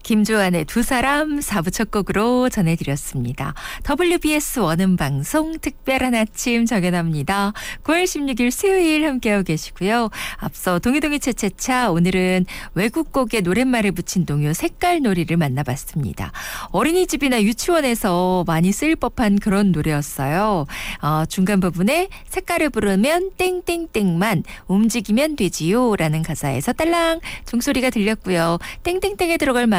김조한의 두 사람 4부 첫 곡으로 전해드렸습니다. WBS 원음방송 특별한 아침 정연합니다. 9월 16일 수요일 함께하고 계시고요. 앞서 동이동이 차차차 오늘은 외국곡에 노랫말을 붙인 동요 색깔놀이를 만나봤습니다. 어린이집이나 유치원에서 많이 쓰일 법한 그런 노래였어요. 중간 부분에 색깔을 부르면 땡땡땡만 움직이면 되지요 라는 가사에서 딸랑 종소리가 들렸고요. 땡땡땡에 들어갈